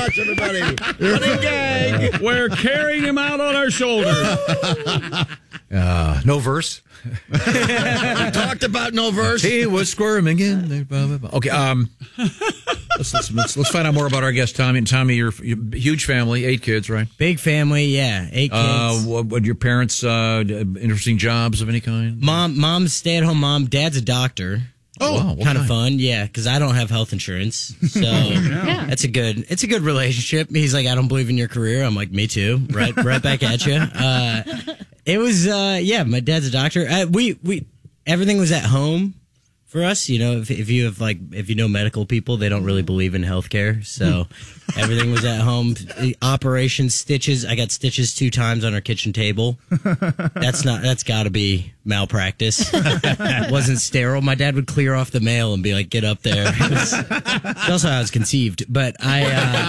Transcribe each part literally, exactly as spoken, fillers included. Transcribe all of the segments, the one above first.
much, everybody. Running gag. We're carrying him out on our shoulders. Uh, no verse. We talked about no verse. He was squirming in there. Blah, blah, blah. Okay, um, let's, let's, let's, let's find out more about our guest, Tommy. And Tommy, you're, you're a huge family, eight kids, right? Big family, yeah, eight kids. Uh, what, what your parents, uh, interesting jobs of any kind? Mom, mom's stay-at-home mom. Dad's a doctor. Oh, wow, kind of fun, yeah, because I don't have health insurance, so Yeah. that's a good. It's a good relationship. He's like, I don't believe in your career. I'm like, me too. Right, right back at you. Uh, it was, uh, yeah. My dad's a doctor. Uh, we we everything was at home for us. You know, if if you have like if you know medical people, they don't really believe in healthcare, so everything was at home. Operations, stitches. I got stitches two times on our kitchen table. That's not. That's got to be malpractice. It wasn't sterile. My dad would clear off the mail and be like, "Get up there." It was, it's also how I was conceived. But I,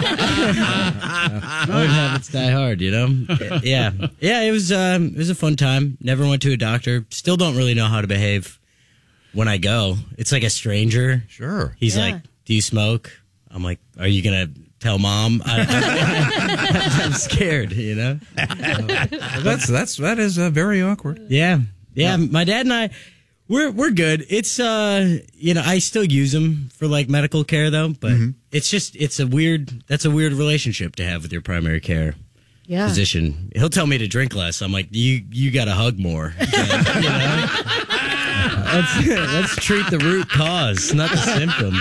uh, old habits die hard. You know. Yeah, yeah. It was. Um, it was a fun time. Never went to a doctor. Still don't really know how to behave when I go. It's like a stranger. Sure. He's Yeah. like, "Do you smoke?" I'm like, "Are you gonna tell mom?" I, I, I'm scared, you know. That's that's that is uh, very awkward. Yeah, yeah. My dad and I, we're we're good. It's uh, you know, I still use him for like medical care though, but it's just it's a weird. That's a weird relationship to have with your primary care Yeah. physician. He'll tell me to drink less. I'm like, you you got to hug more. You know? Let's, let's treat the root cause, not the symptom.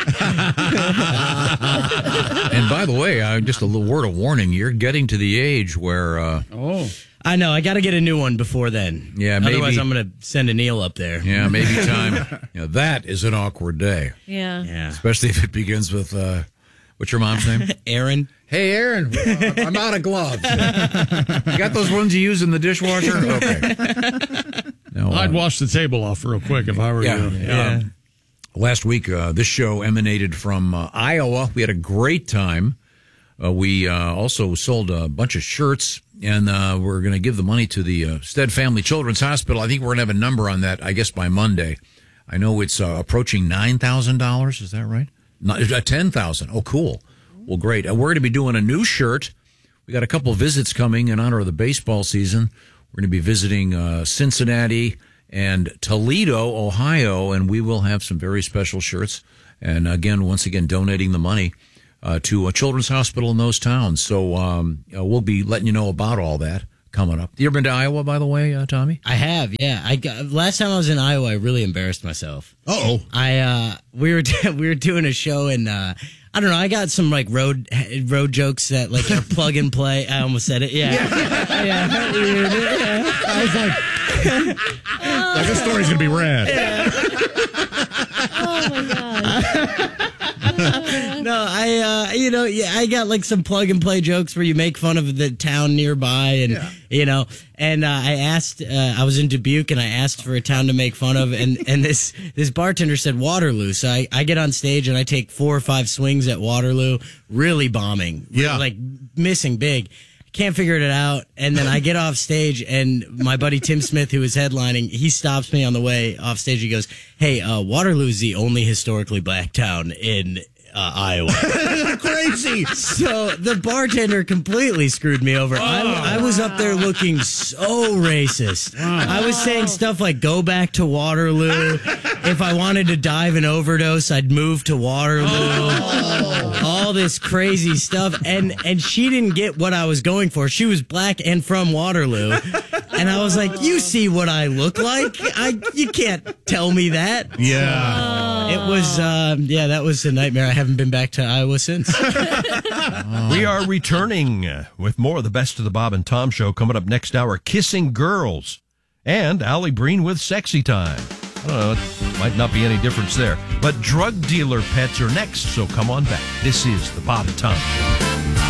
And by the way, uh, just a little word of warning: you're getting to the age where, uh, Oh. I know. I got to get a new one before then. Yeah, maybe- Otherwise, I'm going to send a Neil up there. yeah, maybe time. You know, that is an awkward day, Yeah. Yeah. especially if it begins with uh, what's your mom's name? Aaron. Hey, Aaron, I'm out of gloves. You got those ones you use in the dishwasher? Okay. No, I'd uh, wash the table off real quick if I were Yeah, you. yeah. Last week, uh, this show emanated from uh, Iowa. We had a great time. Uh, we uh, also sold a bunch of shirts, and uh, we're going to give the money to the uh, Stead Family Children's Hospital. I think we're going to have a number on that, I guess, by Monday. I know it's uh, approaching nine thousand dollars. Is that right? Not, uh, ten thousand dollars. Oh, cool. Well, great. Uh, we're going to be doing a new shirt. We got a couple of visits coming in honor of the baseball season. We're going to be visiting uh, Cincinnati and Toledo, Ohio, and we will have some very special shirts. And again, once again, donating the money uh, to a children's hospital in those towns. So um, uh, we'll be letting you know about all that coming up. You ever been to Iowa, by the way, uh, Tommy? I have, yeah. I got, last time I was in Iowa, I really embarrassed myself. Uh-oh. I uh, we were we were doing a show and uh, I don't know. I got some like road road jokes that like are plug and play. I almost said it. Yeah, yeah. yeah. yeah. I was like, Like, this story's going to be rad. Oh my god. no, I uh, you know, yeah, I got like some plug and play jokes where you make fun of the town nearby, and Yeah. you know, and uh, I asked, uh, I was in Dubuque, and I asked for a town to make fun of, and and this this bartender said Waterloo, so I I get on stage and I take four or five swings at Waterloo, really bombing, Yeah. like missing big. Can't figure it out, and then I get off stage, and my buddy Tim Smith, who is headlining, he stops me on the way off stage. He goes, "Hey, uh, Waterloo is the only historically black town in uh, Iowa." Crazy. So the bartender completely screwed me over. I, I was up there looking so racist. I was saying stuff like, "Go back to Waterloo." If I wanted to dive and overdose, I'd move to Waterloo. All this crazy stuff, and and she didn't get what I was going for. She was black and from Waterloo, and I was like, "You see what I look like? I you can't tell me that." Yeah. It was, uh, yeah, that was a nightmare. I haven't been back to Iowa since. We are returning uh, with more of the Best of the Bob and Tom Show coming up next hour. Kissing Girls and Allie Breen with Sexy Time. I don't know, it might not be any difference there. But drug dealer pets are next, so come on back. This is the Bob and Tom Show.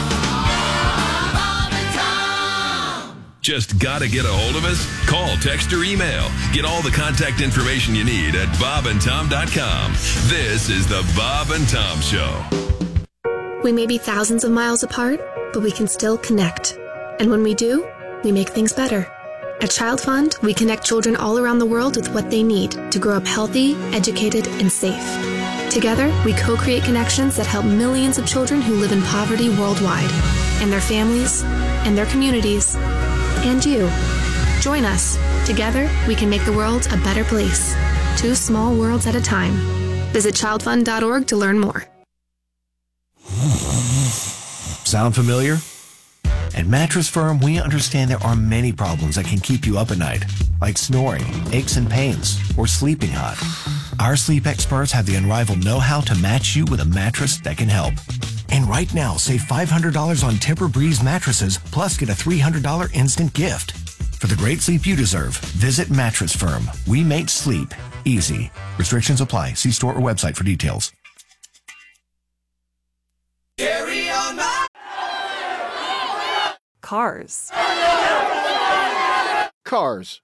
Just gotta get a hold of us? Call, text, or email. Get all the contact information you need at bob and tom dot com. This is the Bob and Tom Show. We may be thousands of miles apart, but we can still connect. And when we do, we make things better. At Child Fund, we connect children all around the world with what they need to grow up healthy, educated, and safe. Together, we co-create connections that help millions of children who live in poverty worldwide, and their families, and their communities, and you. Join us. Together, we can make the world a better place. Two small worlds at a time. Visit child fund dot org to learn more. Sound familiar? At Mattress Firm, we understand there are many problems that can keep you up at night, like snoring, aches and pains, or sleeping hot. Our sleep experts have the unrivaled know-how to match you with a mattress that can help. And right now, save five hundred dollars on Tempur-Breeze mattresses, plus get a three hundred dollars instant gift. For the great sleep you deserve, visit Mattress Firm. We make sleep easy. Restrictions apply. See store or website for details. Carry on my Cars. Cars.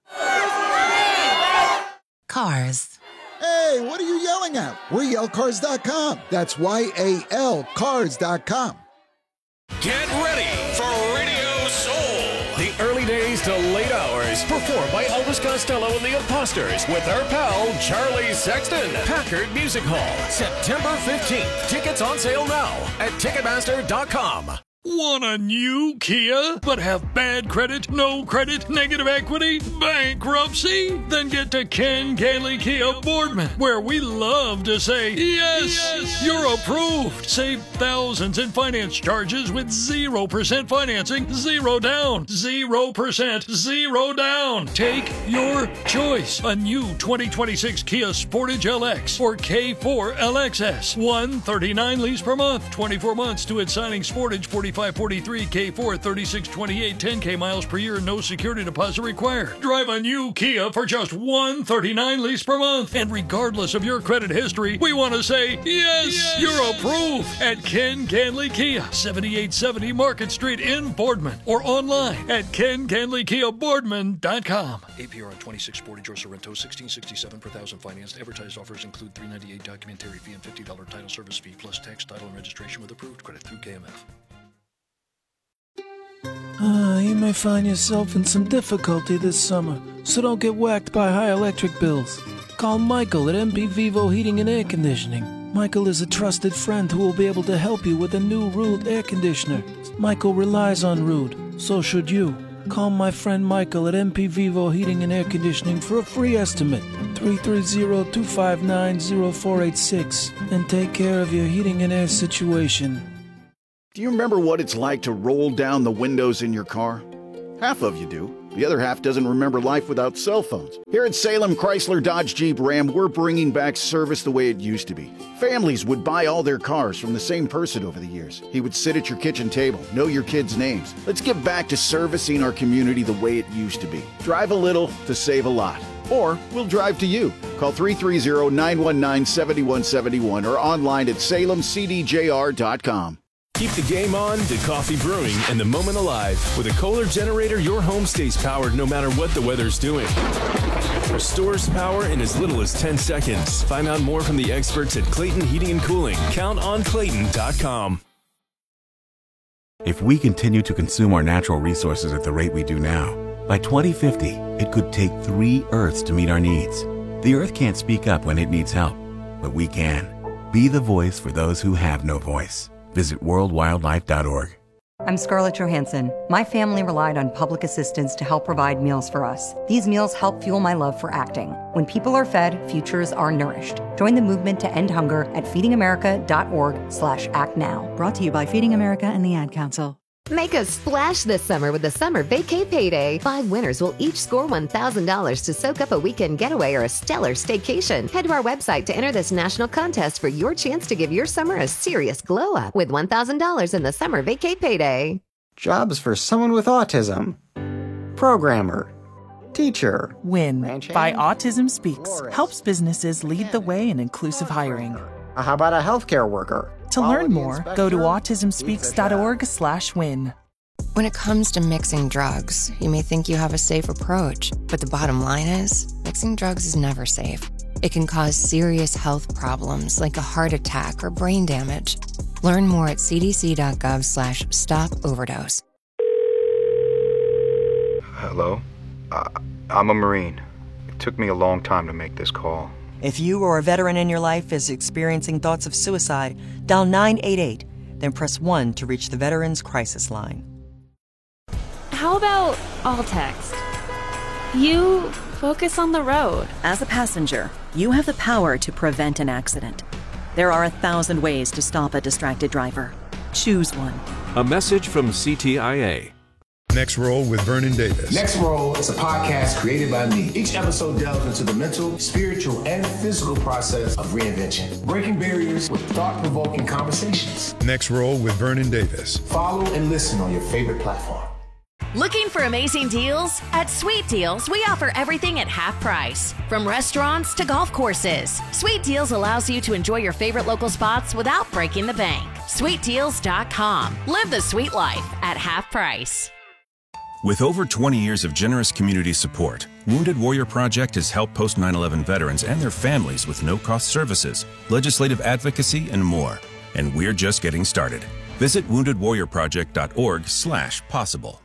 Cars. Hey, what are you yelling at? We're yell cars dot com. That's Y A L cars dot com. Get ready for Radio Soul. The early days to late hours. Performed by Elvis Costello and the Imposters with our pal Charlie Sexton. Packard Music Hall. September fifteenth. Tickets on sale now at Ticketmaster dot com. Want a new Kia, but have bad credit, no credit, negative equity, bankruptcy? Then get to Ken Ganley Kia Boardman, where we love to say, yes, yes, you're approved. Save thousands in finance charges with zero percent financing, zero down, zero percent, zero down. Take your choice. A new twenty twenty-six Kia Sportage L X or K four L X S. one thirty-nine lease per month, twenty-four months to its signing. Sportage forty-five forty-three, K four thirty-six twenty-eight, ten K miles per year, no security deposit required. Drive a new Kia for just one thirty-nine lease per month. And regardless of your credit history, we want to say, yes, yes, you're approved at Ken Ganley Kia, seventy-eight seventy Market Street in Boardman, or online at ken ganley kia boardman dot com. A P R on twenty-six Sportage or Sorrento, sixteen sixty-seven per thousand financed. Advertised offers include three ninety-eight documentary fee and fifty dollars title service fee, plus tax, title, and registration with approved credit through K M F. Uh, you may find yourself in some difficulty this summer, so don't get whacked by high electric bills. Call Michael at M P Vivo Heating and Air Conditioning. Michael is a trusted friend who will be able to help you with a new Rude air conditioner. Michael relies on Rude, so should you. Call my friend Michael at M P Vivo Heating and Air Conditioning for a free estimate, three three zero, two five nine, zero four eight six, and take care of your heating and air situation. Do you remember what it's like to roll down the windows in your car? Half of you do. The other half doesn't remember life without cell phones. Here at Salem Chrysler Dodge Jeep Ram, we're bringing back service the way it used to be. Families would buy all their cars from the same person over the years. He would sit at your kitchen table, know your kids' names. Let's get back to servicing our community the way it used to be. Drive a little to save a lot. Or we'll drive to you. Call three three zero, nine one nine, seven one seven one or online at salem c d j r dot com. Keep the game on to coffee brewing and the moment alive. With a Kohler generator, your home stays powered no matter what the weather's doing. Restores power in as little as ten seconds. Find out more from the experts at Clayton Heating and Cooling. Count on Clayton dot com. If we continue to consume our natural resources at the rate we do now, by twenty fifty, it could take three Earths to meet our needs. The Earth can't speak up when it needs help, but we can. Be the voice for those who have no voice. Visit world wildlife dot org. I'm Scarlett Johansson. My family relied on public assistance to help provide meals for us. These meals help fuel my love for acting. When people are fed, futures are nourished. Join the movement to end hunger at feeding america dot org slash act now. Brought to you by Feeding America and the Ad Council. Make a splash this summer with the Summer Vacay Payday. Five winners will each score one thousand dollars to soak up a weekend getaway or a stellar staycation. Head to our website to enter this national contest for your chance to give your summer a serious glow up with one thousand dollars in the Summer Vacay Payday. Jobs for someone with autism. Programmer. Teacher. WIN by Autism Speaks helps businesses lead the way in inclusive hiring. How about a healthcare worker? To learn more, go to autism speaks dot org slash win. When it comes to mixing drugs, you may think you have a safe approach, but the bottom line is, mixing drugs is never safe. It can cause serious health problems like a heart attack or brain damage. Learn more at c d c dot gov slash stop overdose. Hello? Uh, I'm a Marine. It took me a long time to make this call. If you or a veteran in your life is experiencing thoughts of suicide, dial nine eight eight, then press one to reach the Veterans Crisis Line. How about all text? You focus on the road. As a passenger, you have the power to prevent an accident. There are a thousand ways to stop a distracted driver. Choose one. A message from C T I A. Next Roll with Vernon Davis. Next Roll is a podcast created by me. Each episode delves into the mental, spiritual, and physical process of reinvention, breaking barriers with thought-provoking conversations. Next Roll with Vernon Davis. Follow and listen on your favorite platform. Looking for amazing deals? At Sweet Deals, we offer everything at half price. From restaurants to golf courses, Sweet Deals allows you to enjoy your favorite local spots without breaking the bank. sweet deals dot com. Live the sweet life at half price. With over twenty years of generous community support, Wounded Warrior Project has helped post nine eleven veterans and their families with no-cost services, legislative advocacy, and more. And we're just getting started. Visit wounded warrior project dot org slash possible.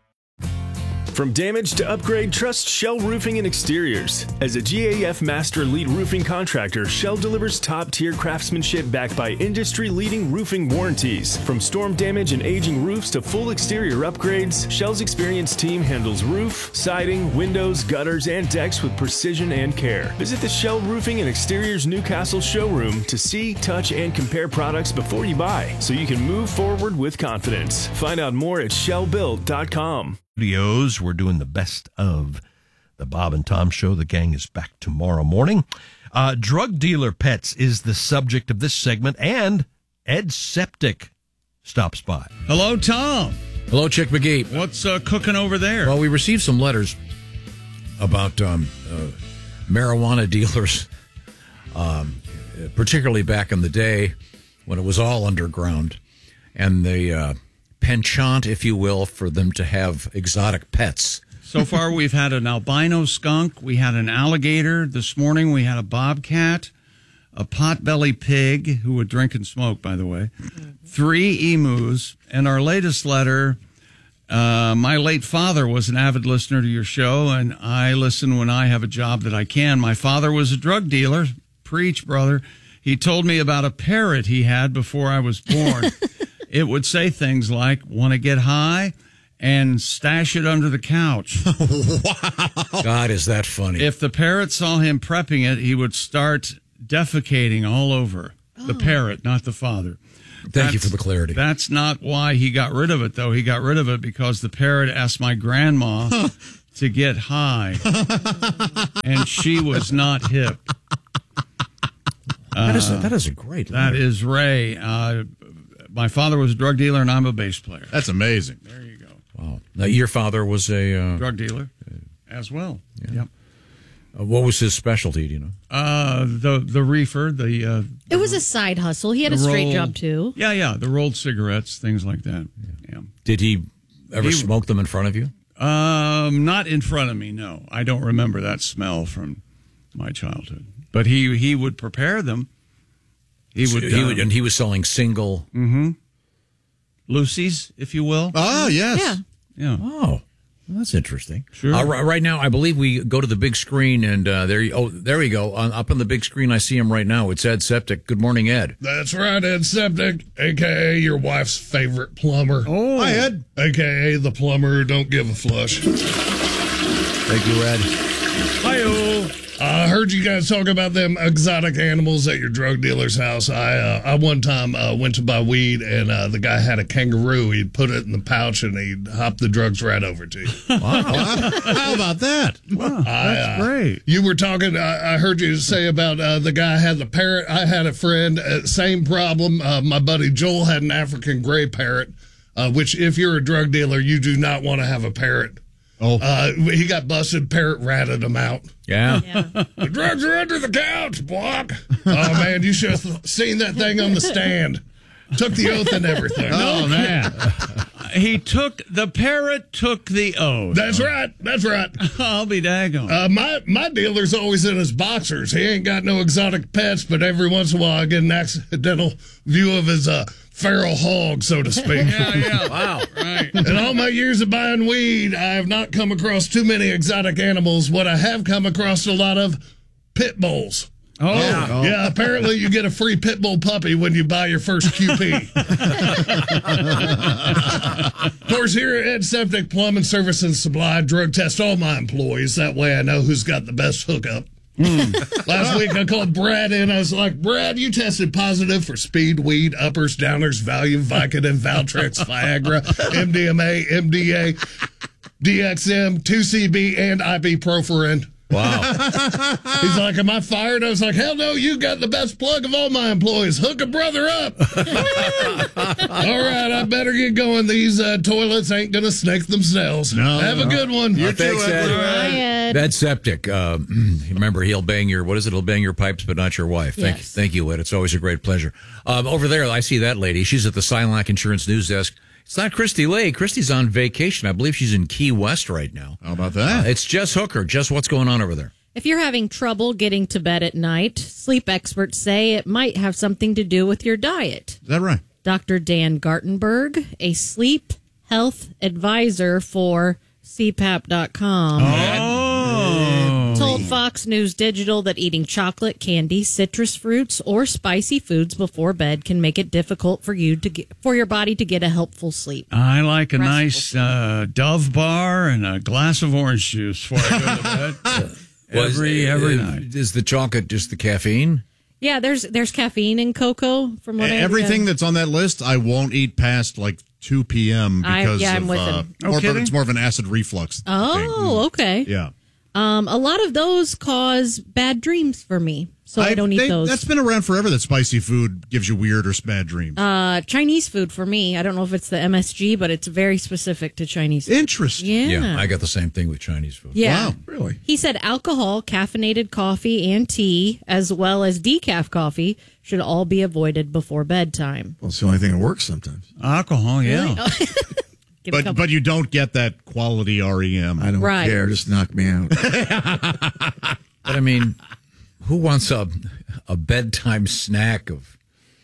From damage to upgrade, trust Shell Roofing and Exteriors. As a G A F Master Elite Roofing Contractor, Shell delivers top-tier craftsmanship backed by industry-leading roofing warranties. From storm damage and aging roofs to full exterior upgrades, Shell's experienced team handles roof, siding, windows, gutters, and decks with precision and care. Visit the Shell Roofing and Exteriors Newcastle showroom to see, touch, and compare products before you buy, so you can move forward with confidence. Find out more at shell built dot com. Studios. We're doing the best of the Bob and Tom Show. The gang is back tomorrow morning. Uh, drug dealer pets is the subject of this segment, and Ed Septic stops by. Hello, Tom. Hello, Chick McGee. What's uh, cooking over there? Well, we received some letters about um, uh, marijuana dealers, um, particularly back in the day when it was all underground, and the uh, penchant, if you will, for them to have exotic pets. So far, we've had an albino skunk. We had an alligator. This morning, we had a bobcat, a potbelly pig, who would drink and smoke, by the way, three emus, and our latest letter, uh, my late father was an avid listener to your show, and I listen when I have a job that I can. My father was a drug dealer. Preach, brother. He told me about a parrot he had before I was born. It would say things like, want to get high, and stash it under the couch. Wow. God, is that funny. If the parrot saw him prepping it, he would start defecating all over. Oh. The parrot, not the father. Thank that's, you for the clarity. That's not why he got rid of it, though. He got rid of it because the parrot asked my grandma to get high, and she was not hip. That is a, that is a great letter. That is Ray. Uh, my father was a drug dealer, and I'm a bass player. That's amazing. There you go. Wow. Now, your father was a... Uh, drug dealer as well. Yeah. Yep. Uh, what was his specialty, do you know? Uh, the the reefer, the... Uh, it was a side hustle. He had a straight rolled, job, too. Yeah, yeah, the rolled cigarettes, things like that. Yeah. yeah. Did he ever he, smoke them in front of you? Um, not in front of me, no. I don't remember that smell from my childhood. But he, he would prepare them. He would, he uh, would, and he was selling single mm-hmm. Lucy's, if you will. Oh, yes. Yeah. Yeah. Oh, well, that's interesting. Sure. Uh, right, right now, I believe we go to the big screen, and uh, there. You, oh, there we go. On, up on the big screen, I see him right now. It's Ed Septic. Good morning, Ed. That's right, Ed Septic, a k a your wife's favorite plumber. Oh, hi, Ed. a k a the plumber who don't give a flush. Thank you, Ed. Hi-oh. I heard you guys talk about them exotic animals at your drug dealer's house. I uh, I one time uh, went to buy weed, and uh, the guy had a kangaroo. He'd put it in the pouch, and he'd hop the drugs right over to you. Wow. How about that? Wow, that's I, uh, great. You were talking, I, I heard you say about uh, the guy had the parrot. I had a friend, uh, same problem. Uh, my buddy Joel had an African gray parrot, uh, which if you're a drug dealer, you do not want to have a parrot. Oh, uh, he got busted. Parrot ratted him out. Yeah. yeah. The drugs are under the couch, block. Oh, man, you should have seen that thing on the stand. Took the oath and everything. Oh, man. He took, the parrot took the oath. That's right. That's right. I'll be daggone. Uh, my, my dealer's always in his boxers. He ain't got no exotic pets, but every once in a while I get an accidental view of his uh, feral hog, so to speak. yeah, yeah. Wow. Right. In all my years of buying weed, I have not come across too many exotic animals. What I have come across a lot of, pit bulls. Oh, yeah. oh. yeah. Apparently, you get a free pit bull puppy when you buy your first Q P. Of course, here at Septic Plumbing Service and Supply, drug test all my employees. That way, I know who's got the best hookup. Mm. Last week, I called Brad in. I was like, Brad, you tested positive for speed, weed, uppers, downers, Valium, Vicodin, Valtrex, Viagra, M D M A, M D A, D X M, two C B, and ibuprofen. Wow. He's like, am I fired? I was like, hell no, you got the best plug of all my employees. Hook a brother up. All right, I better get going. These uh, toilets ain't going to snake themselves. No. Have a good one. You too, Ed. Hi, Ed. That septic. Uh, remember, he'll bang your, what is it? He'll bang your pipes, but not your wife. Thank, Yes. thank you, Ed. It's always a great pleasure. Um, over there, I see that lady. She's at the Silac Insurance News Desk. It's not Christy Lay. Christy's on vacation. I believe she's in Key West right now. How about that? Uh, it's Jess Hooker. Jess, what's going on over there? If you're having trouble getting to bed at night, sleep experts say it might have something to do with your diet. Is that right? Doctor Dan Gartenberg, a sleep health advisor for C PAP dot com, Oh. told Fox News Digital that eating chocolate, candy, citrus fruits, or spicy foods before bed can make it difficult for you to get, for your body to get a helpful sleep. I like a Restful nice uh, Dove bar and a glass of orange juice before I go to bed. every every uh, night. Is the chocolate just the caffeine? Yeah, there's there's caffeine in cocoa. From what I Everything yeah. that's on that list, I won't eat past like two p.m. I- because yeah, I'm of with uh, him. No more, kidding? it's more of an acid reflux. Oh, thing. okay. Yeah. Um, a lot of those cause bad dreams for me, so I, don't eat they- those. That's been around forever that spicy food gives you weird or bad dreams. Uh, Chinese food for me. I don't know if it's the M S G, but it's very specific to Chinese food. Interesting. Yeah. I got the same thing with Chinese food. Yeah. Wow, really? He said alcohol, caffeinated coffee, and tea, as well as decaf coffee, should all be avoided before bedtime. Well, it's the only thing that works sometimes. Alcohol, yeah. Give a But couple- but you don't get that quality R E M. I don't Right. care. Just knock me out. But I mean, who wants a a bedtime snack of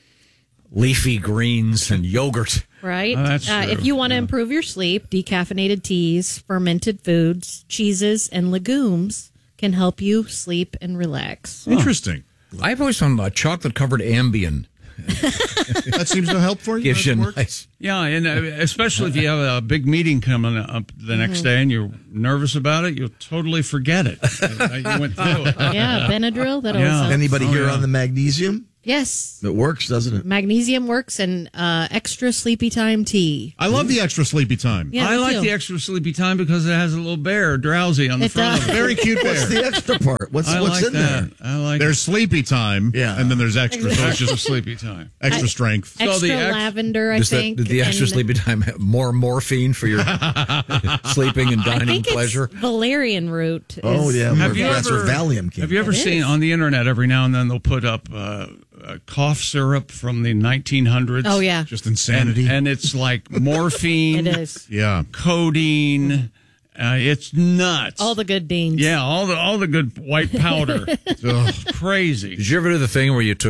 leafy greens and yogurt? Right? Oh, that's uh, true. if you want to improve your sleep, decaffeinated teas, fermented foods, cheeses, and legumes can help you sleep and relax. Interesting. I've always found uh, chocolate covered Ambien That seems to help for you. gives you Does it work? nice. Yeah, and uh, especially if you have a big meeting coming up the next Mm-hmm. day and you're nervous about it, you'll totally forget it. Uh, you went through it. Yeah, Benadryl, that always Yeah. helps. Anybody Oh, here yeah. on the magnesium? Yes. It works, doesn't it? Magnesium works and uh, extra sleepy time tea. I love the extra sleepy time. Yeah, I me like too. the extra sleepy time because it has a little bear drowsy on the It front does. of it. Very cute What's bear. the extra part? What's I what's like in that. there? I like There's sleepy time, Yeah. and then there's extra. So it's extra just sleepy time. extra strength. So Extra the ex- lavender, I Does that, think. did the extra and sleepy time have more morphine for your sleeping and I dining think pleasure? it's valerian root. Oh, is- yeah. Have you That's ever- where Valium came Have you ever It seen is. on the internet every now and then they'll put up uh, uh, cough syrup from the nineteen hundreds? Oh, yeah. Just insanity. And, and it's like morphine, It is. yeah. codeine. Uh, it's nuts. All the good deans. yeah, all the all the good white powder. Ugh, crazy. Did you ever do the thing where you took